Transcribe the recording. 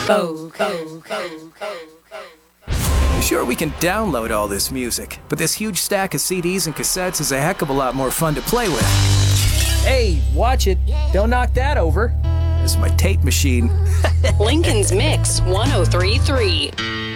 Sure, we can download all this music, but this huge stack of CDs and cassettes is a heck of a lot more fun to play with. Hey, watch it. Don't knock that over. It's my tape machine. Lincoln's Mix 1033.